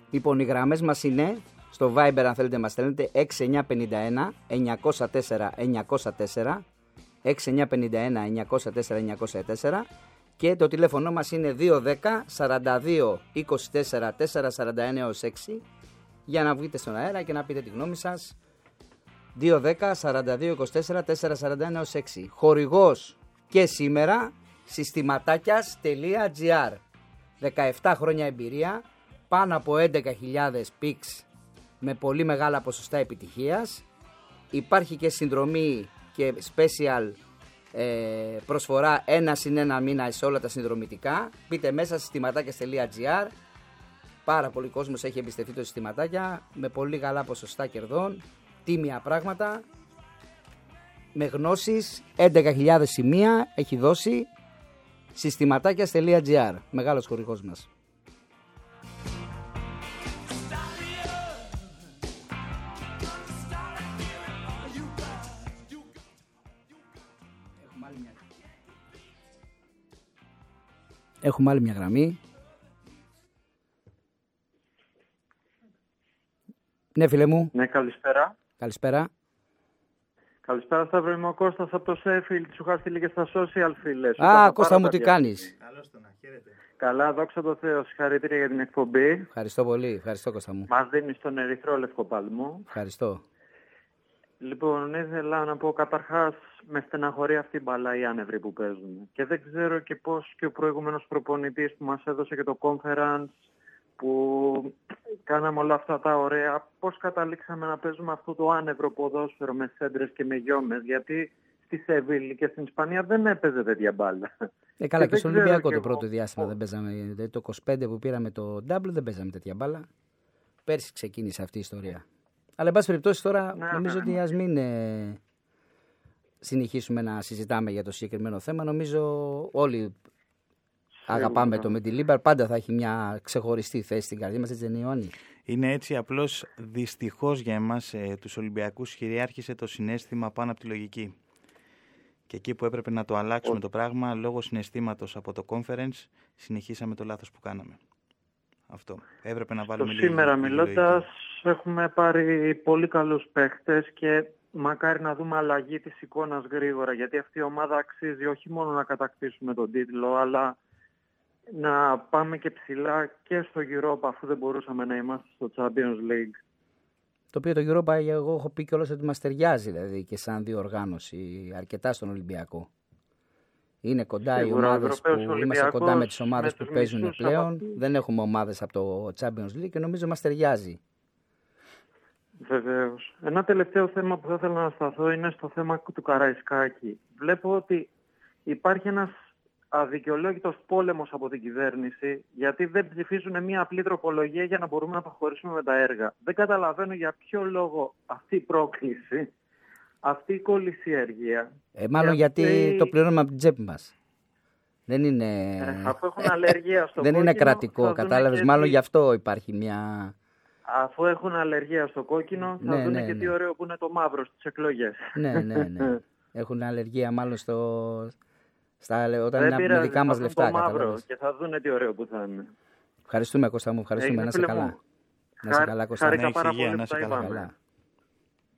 Λοιπόν, οι γραμμές μας είναι στο Viber, αν θέλετε μας στέλνετε, 6951 904 904, 6951 904 904, και το τηλέφωνο μας είναι 210 42 24 441 6, για να βγείτε στον αέρα και να πείτε τη γνώμη σας. 210 42 24 441 6. Χορηγός και σήμερα συστηματάκιας.gr. 17 χρόνια εμπειρία, πάνω από 11.000 πικς με πολύ μεγάλα ποσοστά επιτυχίας. Υπάρχει και συνδρομή και special προσφορά 1+1 μήνα σε όλα τα συνδρομητικά. Μπείτε μέσα συστηματάκιας.gr. Πάρα πολύ κόσμος έχει εμπιστευτεί το συστηματάκια με πολύ καλά ποσοστά κερδών, τίμια πράγματα, με γνώσεις. 11.000 σημεία έχει δώσει. Συστηματάκιας.gr, μεγάλος χορηγός μας. Έχουμε άλλη μια γραμμή. Ναι, φίλε μου. Ναι, καλησπέρα. Καλησπέρα. Καλησπέρα, Σταύρο, είμαι ο Κώστας από το Σέφιλ. Σου είχα στείλει και στα social, φίλε. Κώστα μου, τι κάνεις? Καλώς το να χαίρετε. Καλά, δόξα τω Θεώ. Συγχαρητήρια για την εκπομπή. Ευχαριστώ πολύ. Ευχαριστώ, Κώστα μου. Μας δίνεις τον ερυθρό λευκοπάλμο. Ευχαριστώ. Λοιπόν, ήθελα να πω καταρχάς, με στεναχωρεί αυτή η μπάλα οι άνευροι που παίζουν. Και δεν ξέρω και πώς και ο προηγούμενος προπονητής που μας έδωσε και το conference, που κάναμε όλα αυτά τα ωραία, πώς καταλήξαμε να παίζουμε αυτό το άνευρο ποδόσφαιρο με σέντρες και με γιόμες, γιατί στη Σεβίλη και στην Ισπανία δεν έπαιζε τέτοια μπάλα. Καλά, και στον Ολυμπιακό το πρώτο διάστημα δεν παίζαμε, δηλαδή το 25 που πήραμε το double δεν παίζαμε τέτοια μπάλα. Πέρσι ξεκίνησε αυτή η ιστορία. Αλλά εν πάση περιπτώσει τώρα νομίζω ότι ας μην συνεχίσουμε να συζητάμε για το συγκεκριμένο θέμα. Νομίζω όλοι αγαπάμε το Μεντιλίμπαρ, πάντα θα έχει μια ξεχωριστή θέση στην καρδιά μας, έτσι δεν είναι, Ιωάννη? Είναι έτσι, απλώς δυστυχώς για εμάς τους Ολυμπιακούς κυριάρχησε το συναίσθημα πάνω από τη λογική. Και εκεί που έπρεπε να το αλλάξουμε το πράγμα, λόγω συναισθήματος από το conference, συνεχίσαμε το λάθος που κάναμε. Αυτό. Έπρεπε να βάλουμε λίγο. Σήμερα μιλώντας, έχουμε πάρει πολύ καλούς παίχτες και μακάρι να δούμε αλλαγή της εικόνας γρήγορα, γιατί αυτή η ομάδα αξίζει όχι μόνο να κατακτήσουμε τον τίτλο, αλλά να πάμε και ψηλά και στο Europa, αφού δεν μπορούσαμε να είμαστε στο Champions League. Το οποίο το Europa, εγώ έχω πει κιόλας ότι μας ταιριάζει, δηλαδή, και σαν διοργάνωση αρκετά στον Ολυμπιακό. Είναι κοντά οι ομάδες που είμαστε κοντά με τις ομάδες που παίζουν πλέον. Δεν έχουμε ομάδες από το Champions League και νομίζω μας ταιριάζει. Βεβαίως. Ένα τελευταίο θέμα που θα ήθελα να σταθώ είναι στο θέμα του Καραϊσκάκη. Βλέπω ότι υπάρχει ένας αδικαιολόγητος πόλεμος από την κυβέρνηση, γιατί δεν ψηφίζουν μια απλή τροπολογία για να μπορούμε να προχωρήσουμε με τα έργα. Δεν καταλαβαίνω για ποιο λόγο αυτή η πρόκληση, αυτή η κολυσιεργία. Μάλλον γιατί το πληρώνουμε από την τσέπη μας. Δεν είναι, αφού έχουν αλλεργία στο δεν κόκκινο, είναι κρατικό, κατάλαβες. Μάλλον γι' αυτό υπάρχει μια... Αφού έχουν αλλεργία στο κόκκινο, θα δουν και τι ωραίο που είναι το μαύρο στις εκλογές. Ναι. Έχουν αλλεργία μάλλον όταν είναι με δικά μας λεφτά. Το μαύρο και θα δουν τι ωραίο που θα είναι. Ευχαριστούμε, Κώστα μου. Ευχαριστούμε. Να είσαι καλά. Να είσαι καλά, Κώστα. Χάρηκα πάρα πολύ να είσαι καλά.